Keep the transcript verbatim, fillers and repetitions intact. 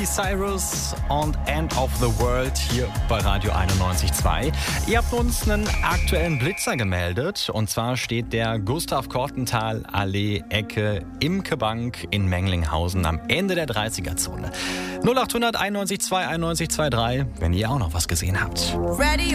Miley Cyrus und End of the World hier bei Radio einundneunzig Komma zwei. Ihr habt uns einen aktuellen Blitzer gemeldet. Und zwar steht der Gustav-Kortenthal-Allee Ecke Imkebank in Menglinghausen am Ende der dreißiger-Zone. null acht hundert einundneunzig zwei einundneunzig zwei drei, wenn ihr auch noch was gesehen habt. Ready